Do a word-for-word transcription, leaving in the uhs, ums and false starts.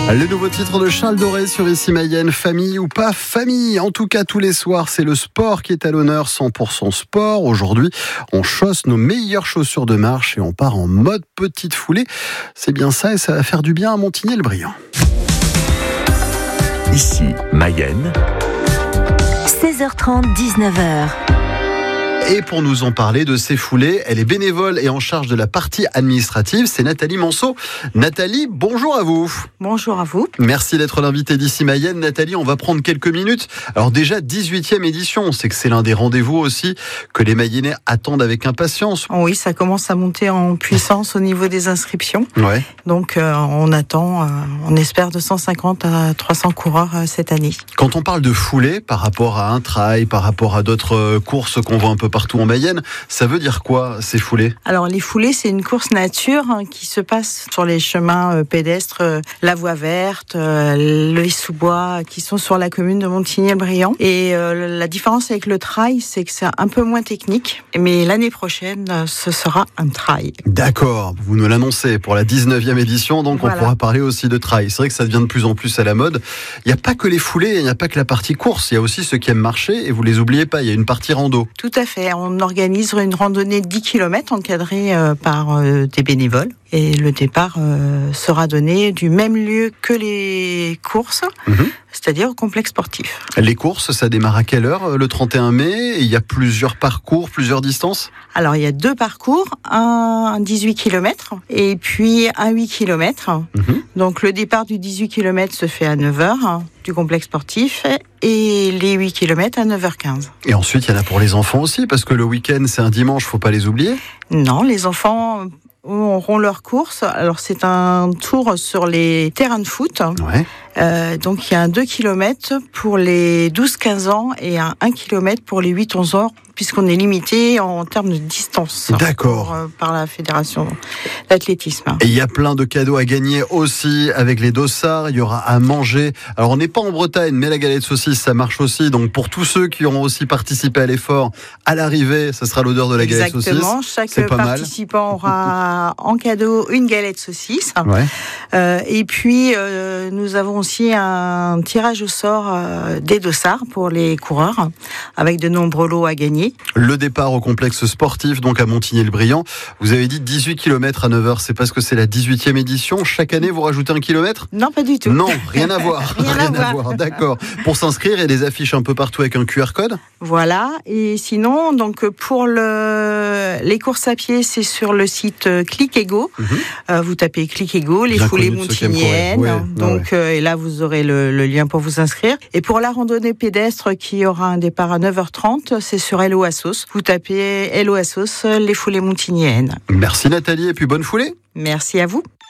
Le nouveau titre de Charles Doré sur Ici Mayenne, famille ou pas famille. En tout cas, tous les soirs, c'est le sport qui est à l'honneur, cent pour cent sport. Aujourd'hui, on chausse nos meilleures chaussures de marche et on part en mode petite foulée. C'est bien ça et ça va faire du bien à Montigny-le-Brillant. Ici Mayenne, seize heures trente, dix-neuf heures. Et pour nous en parler de ces foulées, elle est bénévole et en charge de la partie administrative, c'est Nathalie Manceau. Nathalie, bonjour à vous. Bonjour à vous. Merci d'être l'invitée d'Ici Mayenne. Nathalie, on va prendre quelques minutes. Alors déjà, dix-huitième édition, on sait que c'est l'un des rendez-vous aussi que les Mayennais attendent avec impatience. Oui, ça commence à monter en puissance au niveau des inscriptions. Ouais. Donc euh, on attend, euh, on espère deux cent cinquante à trois cents coureurs euh, cette année. Quand on parle de foulée par rapport à un trail, par rapport à d'autres euh, courses qu'on voit un peu partout en Mayenne, ça veut dire quoi ces foulées ? Alors les foulées, c'est une course nature hein, qui se passe sur les chemins euh, pédestres, euh, la voie verte, euh, les sous-bois qui sont sur la commune de Montigny-le-Brillant. Et euh, la différence avec le trail, c'est que c'est un peu moins technique, mais l'année prochaine, euh, ce sera un trail. D'accord, vous nous l'annoncez pour la dix-neuvième édition, donc Voilà. On pourra parler aussi de trail. C'est vrai que ça devient de plus en plus à la mode. Il n'y a pas que les foulées, il n'y a pas que la partie course, il y a aussi ceux qui aiment marcher, et vous les oubliez pas, il y a une partie rando. Tout à fait. On organise une randonnée de dix kilomètres encadrée euh, par euh, des bénévoles. Et le départ euh, sera donné du même lieu que les courses, Mmh. c'est-à-dire au complexe sportif. Les courses, ça démarre à quelle heure le trente et un mai ? Et il y a plusieurs parcours, plusieurs distances ? Alors, il y a deux parcours, un dix-huit kilomètres et puis un huit kilomètres. Mmh. Donc, le départ du dix-huit kilomètres se fait à neuf heures du complexe sportif et les huit kilomètres à neuf heures quinze. Et ensuite, il y en a pour les enfants aussi, parce que le week-end, c'est un dimanche, faut pas les oublier. Non, les enfants auront leur course. Alors, c'est un tour sur les terrains de foot. Ouais. Euh, donc, il y a un deux kilomètres pour les douze quinze ans et un un kilomètre pour les huit onze ans, puisqu'on est limité en termes de distance. D'accord. Pour, euh, par la fédération d'athlétisme. Et il y a plein de cadeaux à gagner aussi avec les dossards. Il y aura à manger. Alors, on n'est pas en Bretagne, mais la galette saucisse, ça marche aussi. Donc, pour tous ceux qui auront aussi participé à l'effort, à l'arrivée, ça sera l'odeur de la galette saucisse. Exactement. Chaque C'est pas mal. participant aura en cadeau une galette saucisse. Ouais. Euh, et puis, euh, nous avons aussi un tirage au sort euh, des dossards pour les coureurs, avec de nombreux lots à gagner. Le départ au complexe sportif, donc à Montigny-le-Brillant. Vous avez dit dix-huit kilomètres à neuf heures. C'est parce que c'est la dix-huitième édition. Chaque année, vous rajoutez un kilomètre ? Non, pas du tout. Non, rien à voir. Rien à voir. D'accord. Pour s'inscrire, il y a des affiches un peu partout avec un Q R code ? Voilà. Et sinon, donc pour le les courses à pied, c'est sur le site Click et Go. Mmh. Euh, vous tapez Click et Go, les Bien foulées connu de ceux qui aiment montigniennes. courir. Ouais, donc ouais. euh, et là, vous aurez le, le lien pour vous inscrire. Et pour la randonnée pédestre qui aura un départ à neuf heures trente, c'est sur Hello Assos. Vous tapez Hello Assos, les foulées montigniennes. Merci Nathalie et puis bonne foulée. Merci à vous.